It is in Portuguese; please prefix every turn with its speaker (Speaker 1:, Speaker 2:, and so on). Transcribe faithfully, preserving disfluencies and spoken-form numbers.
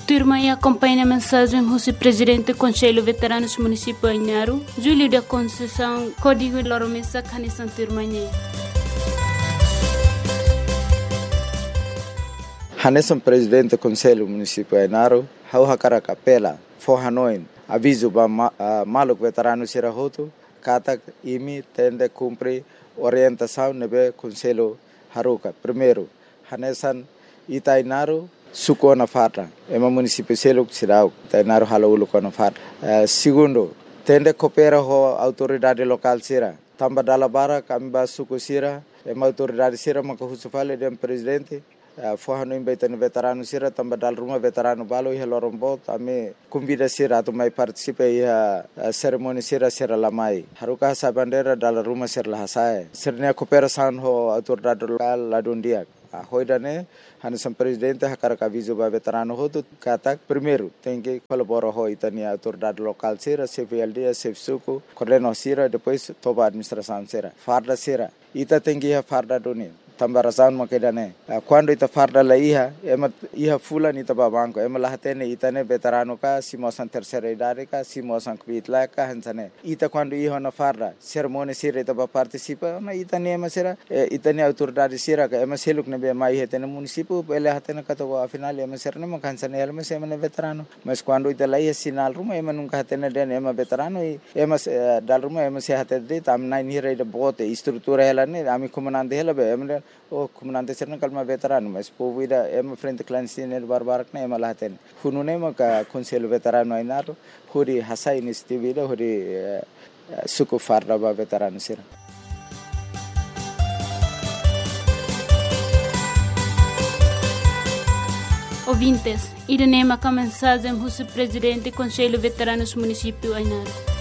Speaker 1: Turma e acompanha a mensagem do presidente do Conselho Veteranos Município Ainaro, Júlio da Conceição, Código Loromessa, Canissan Turmanhê.
Speaker 2: Hanesan presidente do Conselho Município Ainaro, hau hakara capela, forranoin, aviso ba maluk veterano sirahoto, kata imi tende cumpre orientação nebe Conselho Haruka. Primeiro, Hanesan Itainaro suko na farra, ema município selo sirau, Itainaro halaulu ko na farra. Segundo, tende coopera ho autoridade local sira, tamba dala bara kamba suko sira, ema autoridade sira makahusufale dem presidente. Forrano imbaitani veterano sira tamba dal rumah veterano balo iha lorombo ame convida sira tu mai participe iha cerimoni sira sira lamai haruka sa bandera dal rumah sira lahasai sirnya cooperação ho autoridade local ladundia hoidane Hanesan presidente hakara aviso ba veterano ho tu kata primeiro tem que colaborar ho itani autoridade local sira C V L D C F suco coordeno sira depois toba administração sira farda sira ita tem que iha farda doni tambarasan makedane quando ita farda la iha ema iha fulan ita babanko ema lahatene itane veterano ka simosan terceira idade ka simosan kvitla ka hansane ita quando iha na farda cerimônia sira ita ba participa na itane ema sira itane autoridade sira ka ema seluk ne be mai hetene município ele hatene ka to afinal ema sira ne makansane ema se ema veterano mas quando ita la iha sinal ruma ema nunca hatene den ema veterano ema dal ruma ema se hatede tam nine hira ida bote estrutura ela ne ami comandante ela be ema o comandante serna kalma veterano mas povida ema frente clandestino barbarak na ema lahaten hunune maka Conselho Veterano Ainaro huri hasai nistivida huri suku farda ba veterano sira.
Speaker 1: Ouvintes, irene maka mensagem do presidente do Conselho Veteranos Município Ainaro.